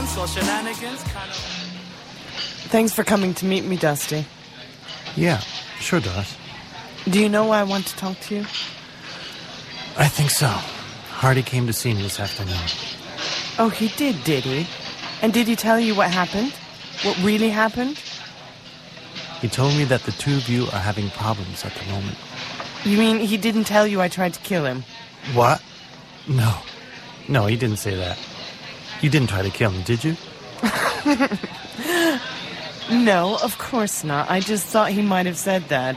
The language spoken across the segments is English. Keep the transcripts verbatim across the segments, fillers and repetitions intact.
nonsense or shenanigans, kind of... Thanks for coming to meet me, Dusty. Yeah, sure, Doris. Do you know why I want to talk to you? I think so. Hardy came to see me this afternoon. Oh, he did, did he? And did he tell you what happened? What really happened? He told me that the two of you are having problems at the moment. You mean he didn't tell you I tried to kill him? What? No. No, he didn't say that. You didn't try to kill him, did you? No, of course not. I just thought he might have said that.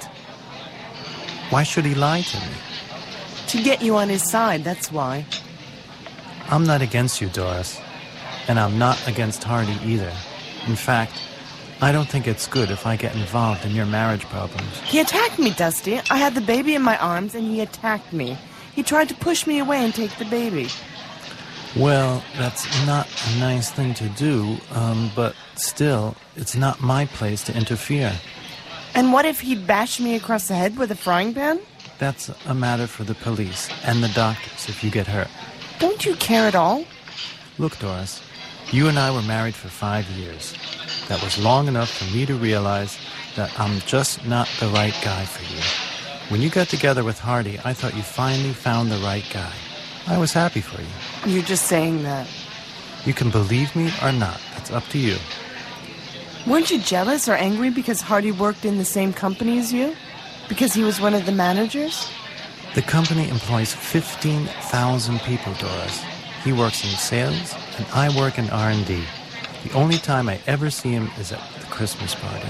Why should he lie to me? To get you on his side, that's why. I'm not against you, Doris. And I'm not against Hardy either. In fact, I don't think it's good if I get involved in your marriage problems. He attacked me, Dusty. I had the baby in my arms and he attacked me. He tried to push me away and take the baby. Well, that's not a nice thing to do, um, but still, it's not my place to interfere. And what if he'd bashed me across the head with a frying pan? That's a matter for the police and the doctors if you get hurt. Don't you care at all? Look, Doris, you and I were married for five years. That was long enough for me to realize that I'm just not the right guy for you. When you got together with Hardy, I thought you finally found the right guy. I was happy for you. You're just saying that. You can believe me or not. That's up to you. Weren't you jealous or angry because Hardy worked in the same company as you? Because he was one of the managers? The company employs fifteen thousand people, Doris. He works in sales, and I work in R and D. The only time I ever see him is at the Christmas party.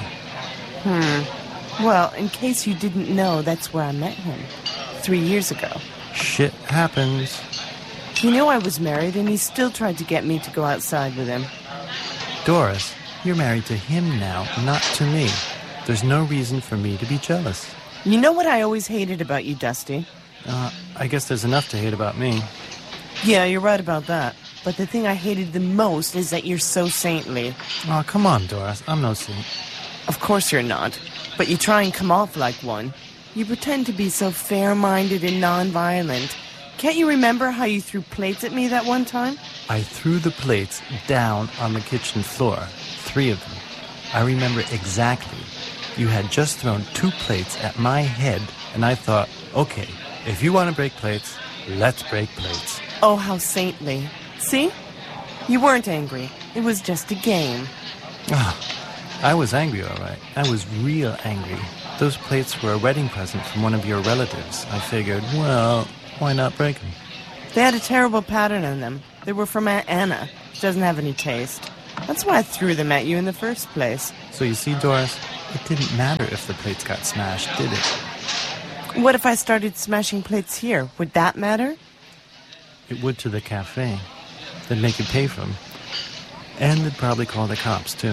Hmm. Well, in case you didn't know, that's where I met him. Three years ago. Shit happens. He knew I was married, and he still tried to get me to go outside with him. Doris, you're married to him now, not to me. There's no reason for me to be jealous. You know what I always hated about you, Dusty? Uh, I guess there's enough to hate about me. Yeah, you're right about that. But the thing I hated the most is that you're so saintly. Oh, come on, Doris. I'm no saint. Of course you're not. But you try and come off like one. You pretend to be so fair-minded and non-violent. Can't you remember how you threw plates at me that one time? I threw the plates down on the kitchen floor. Three of them. I remember exactly. You had just thrown two plates at my head, and I thought, okay, if you want to break plates, let's break plates. Oh, how saintly. See? You weren't angry. It was just a game. Oh, I was angry, all right. I was real angry. Those plates were a wedding present from one of your relatives. I figured, well, why not break them? They had a terrible pattern on them. They were from Aunt Anna. She doesn't have any taste. That's why I threw them at you in the first place. So you see, Doris, it didn't matter if the plates got smashed, did it? What if I started smashing plates here? Would that matter? It would to the cafe. They'd make you pay for them. And they'd probably call the cops, too.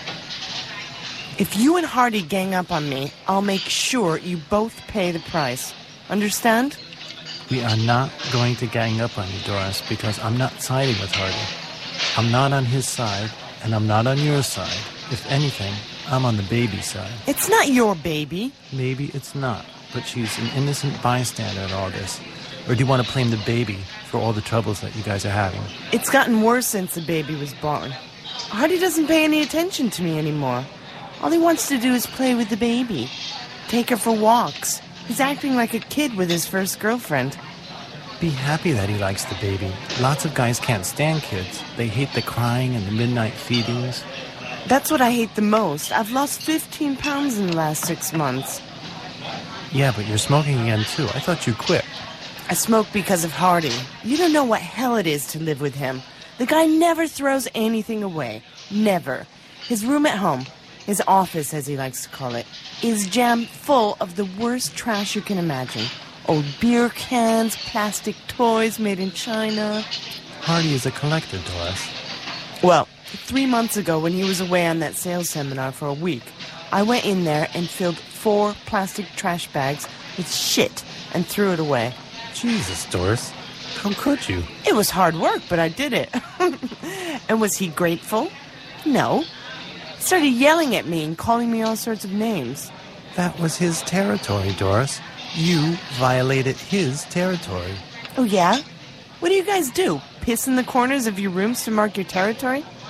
If you and Hardy gang up on me, I'll make sure you both pay the price. Understand? We are not going to gang up on you, Doris, because I'm not siding with Hardy. I'm not on his side, and I'm not on your side. If anything, I'm on the baby's side. It's not your baby. Maybe it's not, but she's an innocent bystander in all this. Or do you want to blame the baby for all the troubles that you guys are having? It's gotten worse since the baby was born. Hardy doesn't pay any attention to me anymore. All he wants to do is play with the baby. Take her for walks. He's acting like a kid with his first girlfriend. Be happy that he likes the baby. Lots of guys can't stand kids. They hate the crying and the midnight feedings. That's what I hate the most. I've lost fifteen pounds in the last six months. Yeah, but you're smoking again, too. I thought you quit. I smoke because of Hardy. You don't know what hell it is to live with him. The guy never throws anything away. Never. His room at home, his office as he likes to call it, is jammed full of the worst trash you can imagine. Old beer cans, plastic toys made in China. Hardy is a collector, Doris. Well, three months ago when he was away on that sales seminar for a week, I went in there and filled four plastic trash bags with shit and threw it away. Jesus, Doris. How could you? It was hard work, but I did it. And was he grateful? No. He started yelling at me and calling me all sorts of names. That was his territory, Doris. You violated his territory. Oh, yeah? What do you guys do? Piss in the corners of your rooms to mark your territory?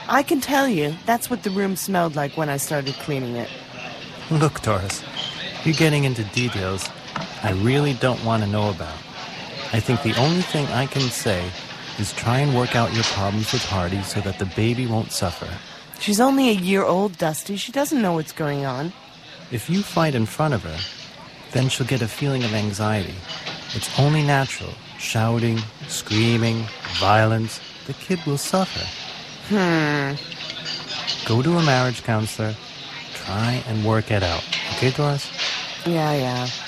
I can tell you, that's what the room smelled like when I started cleaning it. Look, Doris, you're getting into details I really don't want to know about. I think the only thing I can say is try and work out your problems with Hardy so that the baby won't suffer. She's only a year old, Dusty. She doesn't know what's going on. If you fight in front of her, then she'll get a feeling of anxiety. It's only natural. Shouting, screaming, violence. The kid will suffer. Hmm. Go to a marriage counselor. Try and work it out. Okay, Doris? Yeah, yeah.